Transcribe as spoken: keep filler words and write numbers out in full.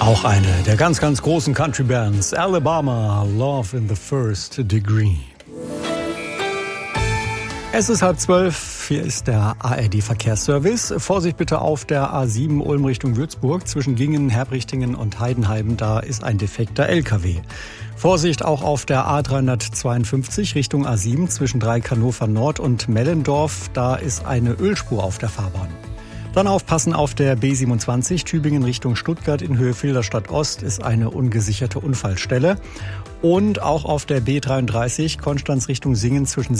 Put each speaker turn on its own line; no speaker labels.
Auch eine der ganz, ganz großen Country-Bands, Alabama, Love in the First Degree. Es ist halb zwölf, hier ist der A R D-Verkehrsservice. Vorsicht bitte auf der A sieben Ulm Richtung Würzburg. Zwischen Gingen, Herbrichtingen und Heidenheim, da ist ein defekter L K W. Vorsicht auch auf der A dreihundertzweiundfünfzig Richtung A sieben zwischen Dreieck-Hannover Nord und Mellendorf. Da ist eine Ölspur auf der Fahrbahn. Dann aufpassen auf der B siebenundzwanzig Tübingen Richtung Stuttgart in Höhe Filderstadt Ost ist eine ungesicherte Unfallstelle. Und auch auf der B dreiunddreißig Konstanz Richtung Singen zwischen